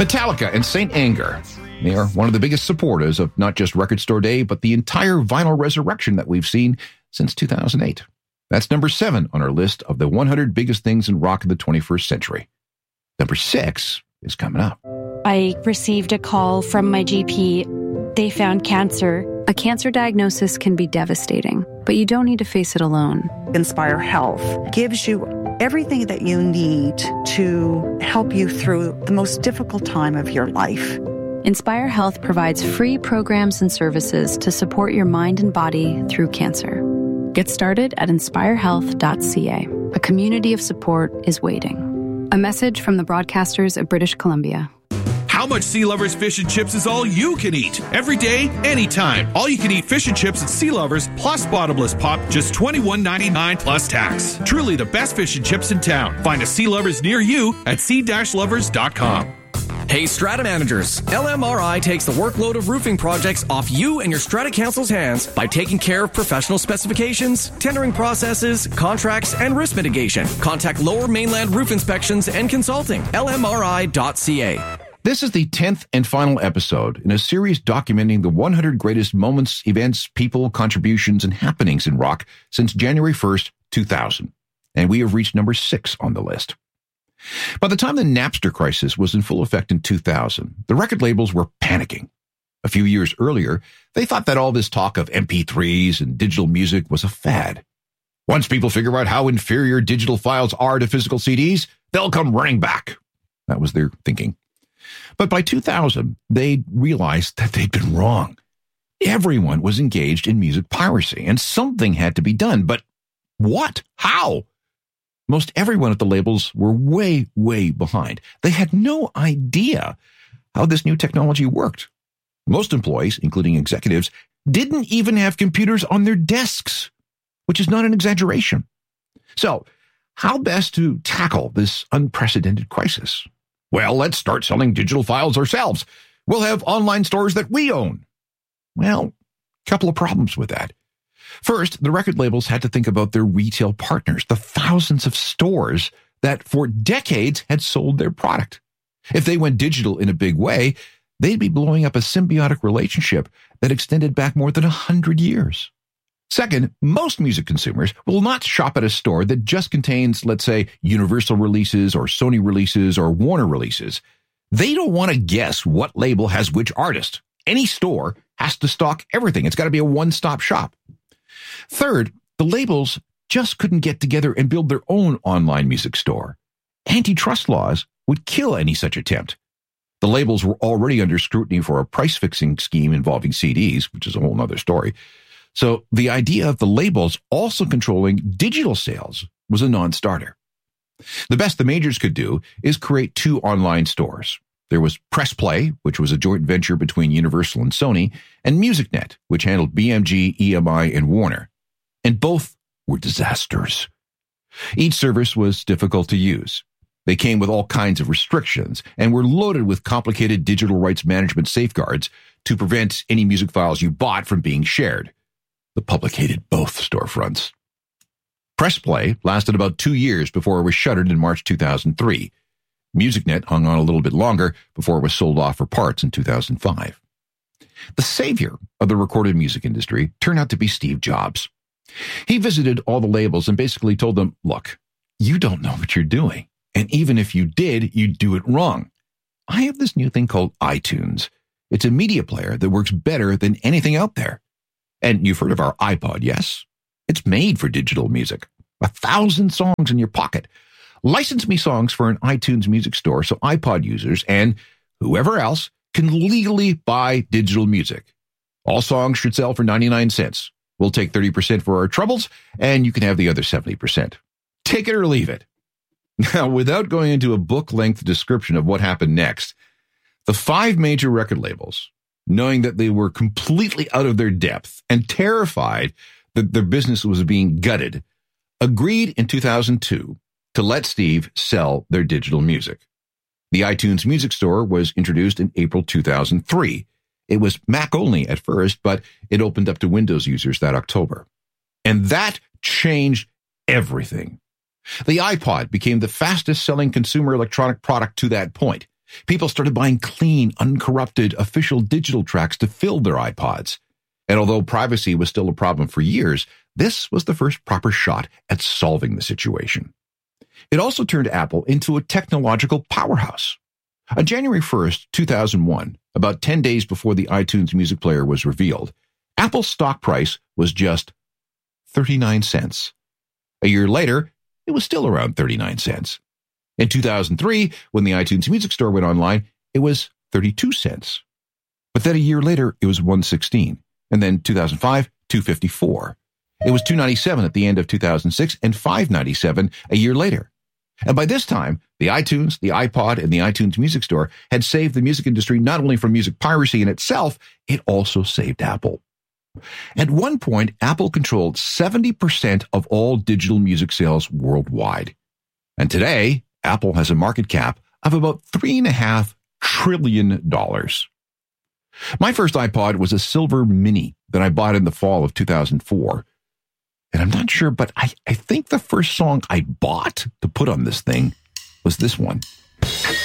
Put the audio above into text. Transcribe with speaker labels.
Speaker 1: Metallica and St. Anger. They are one of the biggest supporters of not just Record Store Day, but the entire vinyl resurrection that we've seen since 2008. That's number 7 on our list of the 100 biggest things in rock in the 21st century. Number 6 is coming up.
Speaker 2: I received a call from my GP. They found cancer.
Speaker 3: A cancer diagnosis can be devastating, but you don't need to face it alone.
Speaker 4: Inspire Health gives you everything that you need to help you through the most difficult time of your life.
Speaker 3: Inspire Health provides free programs and services to support your mind and body through cancer. Get started at inspirehealth.ca. A community of support is waiting. A message from the broadcasters of British Columbia.
Speaker 5: How much Sea Lovers fish and chips is all you can eat? Every day, anytime. All you can eat fish and chips at Sea Lovers plus bottomless pop, just $21.99 plus tax. Truly the best fish and chips in town. Find a Sea Lovers near you at sea-lovers.com.
Speaker 6: Hey, Strata managers, LMRI takes the workload of roofing projects off you and your Strata Council's hands by taking care of professional specifications, tendering processes, contracts, and risk mitigation. Contact Lower Mainland Roof Inspections and Consulting, lmri.ca.
Speaker 1: This is the 10th and final episode in a series documenting the 100 greatest moments, events, people, contributions, and happenings in rock since January 1st, 2000. And we have reached number 6 on the list. By the time the Napster crisis was in full effect in 2000, the record labels were panicking. A few years earlier, they thought that all this talk of MP3s and digital music was a fad. Once people figure out how inferior digital files are to physical CDs, they'll come running back. That was their thinking. But by 2000, they realized that they'd been wrong. Everyone was engaged in music piracy, and something had to be done. But what? How? Most everyone at the labels were way, way behind. They had no idea how this new technology worked. Most employees, including executives, didn't even have computers on their desks, which is not an exaggeration. So, how best to tackle this unprecedented crisis? Well, let's start selling digital files ourselves. We'll have online stores that we own. Well, a couple of problems with that. First, the record labels had to think about their retail partners, the thousands of stores that for decades had sold their product. If they went digital in a big way, they'd be blowing up a symbiotic relationship that extended back more than 100 years. Second, most music consumers will not shop at a store that just contains, let's say, Universal releases or Sony releases or Warner releases. They don't want to guess what label has which artist. Any store has to stock everything. It's got to be a one-stop shop. Third, the labels just couldn't get together and build their own online music store. Antitrust laws would kill any such attempt. The labels were already under scrutiny for a price-fixing scheme involving CDs, which is a whole other story. So the idea of the labels also controlling digital sales was a non-starter. The best the majors could do is create 2 online stores. There was Press Play, which was a joint venture between Universal and Sony, and MusicNet, which handled BMG, EMI, and Warner. And both were disasters. Each service was difficult to use. They came with all kinds of restrictions and were loaded with complicated digital rights management safeguards to prevent any music files you bought from being shared. The public hated both storefronts. Press Play lasted about 2 years before it was shuttered in March 2003. MusicNet hung on a little bit longer before it was sold off for parts in 2005. The savior of the recorded music industry turned out to be Steve Jobs. He visited all the labels and basically told them, look, you don't know what you're doing. And even if you did, you'd do it wrong. I have this new thing called iTunes. It's a media player that works better than anything out there. And you've heard of our iPod, yes? It's made for digital music. 1,000 songs in your pocket. License me songs for an iTunes music store so iPod users and whoever else can legally buy digital music. All songs should sell for 99 cents. We'll take 30% for our troubles, and you can have the other 70%. Take it or leave it. Now, without going into a book-length description of what happened next, the 5 major record labels, knowing that they were completely out of their depth and terrified that their business was being gutted, agreed in 2002 to let Steve sell their digital music. The iTunes Music Store was introduced in April 2003. It was Mac only at first, but it opened up to Windows users that October. And that changed everything. The iPod became the fastest-selling consumer electronic product to that point. People started buying clean, uncorrupted, official digital tracks to fill their iPods. And although privacy was still a problem for years, this was the first proper shot at solving the situation. It also turned Apple into a technological powerhouse. On January 1st, 2001, about 10 days before the iTunes music player was revealed, Apple's stock price was just 39 cents. A year later, it was still around 39 cents. In 2003, when the iTunes Music Store went online, it was 32 cents. But then a year later, it was 116. And then 2005, 254. It was 297 at the end of 2006 and 597 a year later. And by this time, the iTunes, the iPod, and the iTunes Music Store had saved the music industry not only from music piracy in itself, it also saved Apple. At one point, Apple controlled 70% of all digital music sales worldwide. And today, Apple has a market cap of about $3.5 trillion. My first iPod was a Silver Mini that I bought in the fall of 2004. And I'm not sure, but I think the first song I bought to put on this thing was this one.